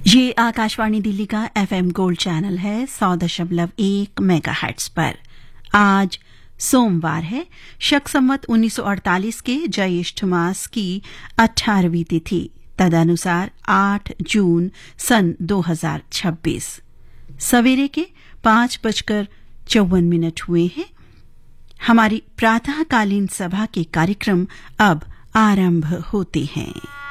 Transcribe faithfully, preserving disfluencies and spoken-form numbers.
ये आकाशवाणी दिल्ली का FM gold channel है सौ दशमलव एक मेगाहर्ट्ज पर। आज सोमवार है, शक संवत उन्नीस सौ अड़तालीस के ज्येष्ठ मास की अठारहवीं तिथि, तदनुसार आठ जून सन दो हजार छब्बीस। सवेरे के पांच बजकर चौवन मिनट हुए हैं। हमारी प्रातःकालीन सभा के कार्यक्रम अब आरंभ होते हैं।